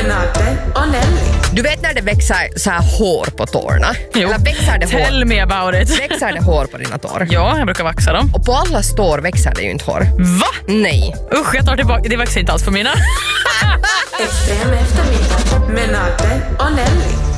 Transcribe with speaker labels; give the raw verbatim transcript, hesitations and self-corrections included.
Speaker 1: Renate och Nelly.
Speaker 2: Du vet när det växer så här hår på tårna?
Speaker 3: Jo.
Speaker 2: Eller växer det hår?
Speaker 3: Tell me about it.
Speaker 2: Växer det hår på dina tår?
Speaker 3: Ja, jag brukar vaxa dem.
Speaker 2: Och på alla tår växer det ju inte hår.
Speaker 3: Va?
Speaker 2: Nej.
Speaker 3: Usch, jag tar tillbaka. Det växer inte alls på mina.
Speaker 1: Extrem eftermiddag med Nate och Nelly.